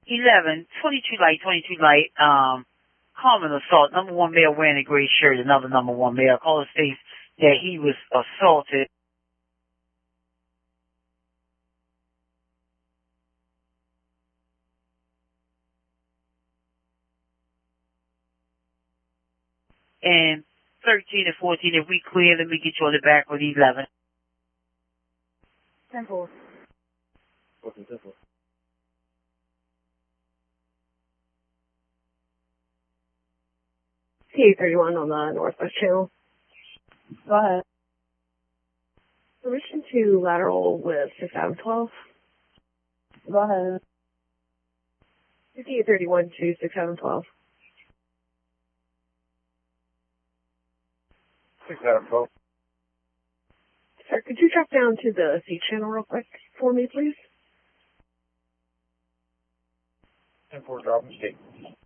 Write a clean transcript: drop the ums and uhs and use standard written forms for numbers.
22 light, common assault. Number one male wearing a gray shirt, another number one male. Caller states that he was assaulted. And 13 and 14, if we clear, let me get you on the back with 11. 10-4. 10-4. TA31 on the Northwest Channel. Go ahead. Permission to lateral with 6 Adam 12. Go ahead. TA31 to 6 Adam 12. 6 Adam 12. Sir, could you drop down to the C channel real quick for me, please? 10-4, dropping state.